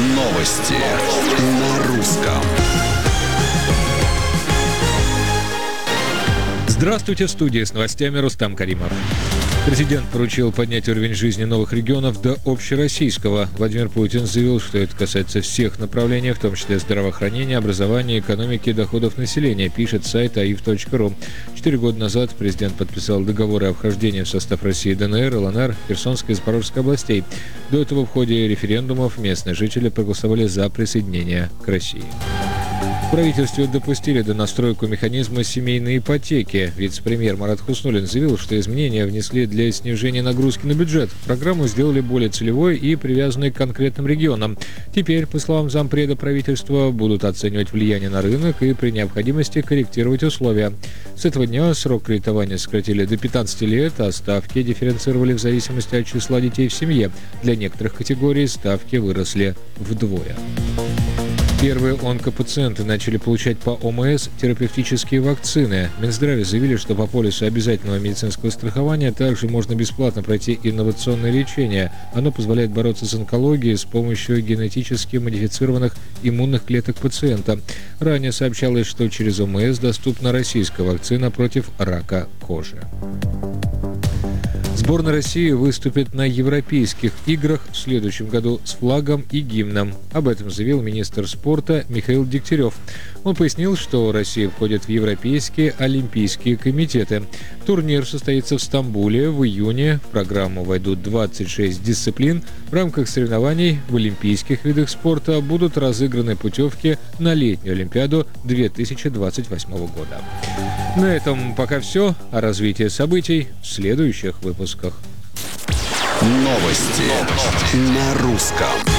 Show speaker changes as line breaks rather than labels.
Новости на русском.
Здравствуйте, в студии с новостями Рустам Каримов. Президент поручил поднять уровень жизни новых регионов до общероссийского. Владимир Путин заявил, что это касается всех направлений, в том числе здравоохранения, образования, экономики и доходов населения, пишет сайт aif.ru. 4 года назад президент подписал договоры о вхождении в состав России ДНР, ЛНР, Херсонской и Запорожской областей. До этого в ходе референдумов местные жители проголосовали за присоединение к России. В правительстве допустили донастройку механизма семейной ипотеки. Вице-премьер Марат Хуснуллин заявил, что изменения внесли для снижения нагрузки на бюджет. Программу сделали более целевой и привязанной к конкретным регионам. Теперь, по словам зампреда правительства, будут оценивать влияние на рынок и при необходимости корректировать условия. С этого дня срок кредитования сократили до 15 лет, а ставки дифференцировали в зависимости от числа детей в семье. Для некоторых категорий ставки выросли вдвое. Первые онкопациенты начали получать по ОМС терапевтические вакцины. Минздраве заявили, что по полису обязательного медицинского страхования также можно бесплатно пройти инновационное лечение. Оно позволяет бороться с онкологией с помощью генетически модифицированных иммунных клеток пациента. Ранее сообщалось, что через ОМС доступна российская вакцина против рака кожи. Сборная России выступит на Европейских играх в следующем году с флагом и гимном. Об этом заявил министр спорта Михаил Дегтярев. Он пояснил, что Россия входит в Европейские олимпийские комитеты. Турнир состоится в Стамбуле в июне. В программу войдут 26 дисциплин. В рамках соревнований в олимпийских видах спорта будут разыграны путевки на летнюю Олимпиаду 2028 года. На этом пока все. О развитии событий в следующих выпусках.
Новости на русском.